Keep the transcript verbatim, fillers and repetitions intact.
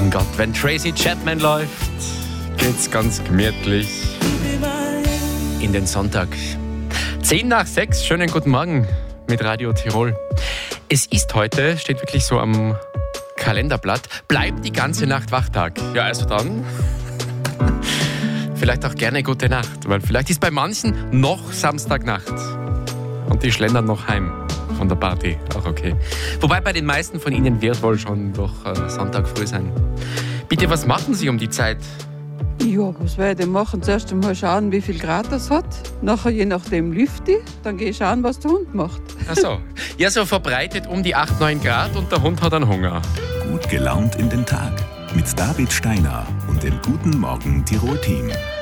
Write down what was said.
Mein Gott, wenn Tracy Chapman läuft, geht's ganz gemütlich in den Sonntag. Zehn nach sechs, schönen guten Morgen mit Radio Tirol. Es ist heute, steht wirklich so am Kalenderblatt, bleibt die ganze Nacht Wachtag. Ja, also dann vielleicht auch gerne gute Nacht, weil vielleicht ist bei manchen noch Samstagnacht und die schlendern noch heim von der Party, auch okay. Wobei bei den meisten von Ihnen wird wohl schon doch äh, Sonntag früh sein. Bitte, was machen Sie um die Zeit? Ja, was werde ich denn machen? Zuerst einmal schauen, wie viel Grad das hat. Nachher, je nachdem, lüfte ich. Dann gehe ich schauen, was der Hund macht. Ach so. Ja, so verbreitet um die acht, neun Grad und der Hund hat einen Hunger. Gut gelaunt in den Tag mit David Steiner und dem Guten Morgen Tirol Team.